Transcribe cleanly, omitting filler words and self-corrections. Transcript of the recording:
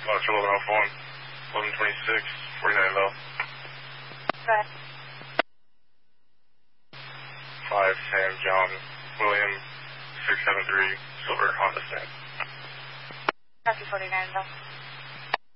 Foxtrot 1101, 1126, 49 low. Go ahead. 5 Sam John William 673 Silver Honda Stand. Copy 49 low.